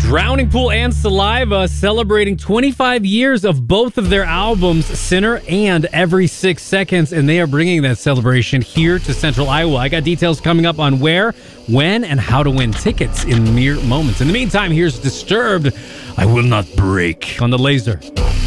Drowning Pool and Saliva celebrating 25 years of both of their albums, Sinner and Every 6 Seconds, and they are bringing that celebration here to Central Iowa. I got details coming up on where, when, and how to win tickets in mere moments. In the meantime, here's Disturbed, I Will Not Break on The Laser.